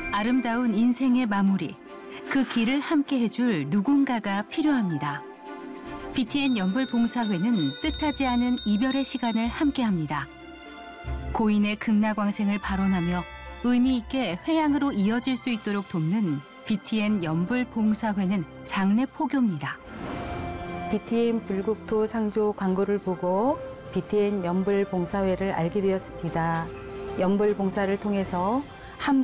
아름다운 인생의 마무리, 그 길을 함께 해줄 누군가가 필요합니다. BTN 연불봉사회는 뜻하지 않은 이별의 시간을 함께합니다. 고인의 극락왕생을 발언하며 의미 있게 회양으로 이어질 수 있도록 돕는 BTN 연불봉사회는 장례 포교입니다. BTN 불국토 상조 광고를 보고 BTN 연불봉사회를 알게 되었습니다. 연불봉사를 통해서